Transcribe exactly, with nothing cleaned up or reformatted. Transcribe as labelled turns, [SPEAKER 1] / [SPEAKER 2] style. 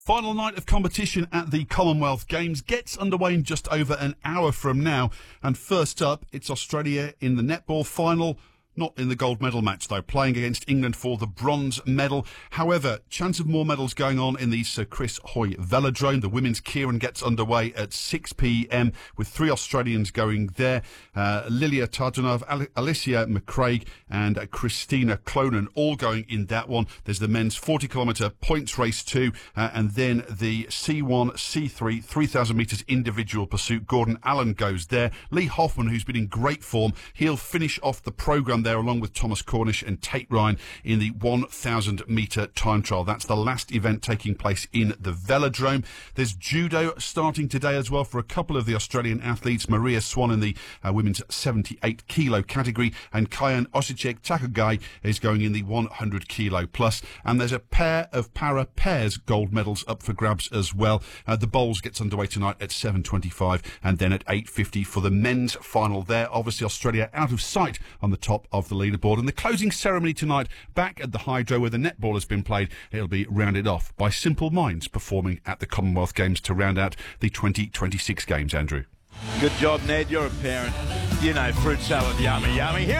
[SPEAKER 1] Final night of competition at the Commonwealth Games gets underway in just over an hour from now. And first up, it's Australia in the netball final. Not in the gold medal match, though, playing against England for the bronze medal. However, chance of more medals going on in the Sir Chris Hoy Velodrome. The women's Keirin gets underway at six p.m. with three Australians going there. Uh, Lilia Tardunov, Al- Alicia McCraig and uh, Christina Clonan all going in that one. There's the men's forty kilometre points race too, uh, and then the C one, C three, three thousand metres individual pursuit. Gordon Allen goes there. Lee Hoffman, who's been in great form, he'll finish off the programme there along with Thomas Cornish and Tate Ryan in the one thousand metre time trial. That's the last event taking place in the Velodrome. There's judo starting today as well for a couple of the Australian athletes. Maria Swan in the uh, women's seventy-eight kilo category, and Kayan Osicek Takagai is going in the one hundred kilo plus. And there's a pair of para pairs gold medals up for grabs as well. Uh, the bowls gets underway tonight at seven twenty-five and then at eight fifty for the men's final there. Obviously Australia out of sight on the top of the leaderboard. And the closing ceremony tonight back at the Hydro where the netball has been played, it'll be rounded off by Simple Minds performing at the Commonwealth Games to round out the twenty twenty-six Games, Andrew.
[SPEAKER 2] Good job, Ned. You're a parent. You know, fruit salad, yummy, yummy. Here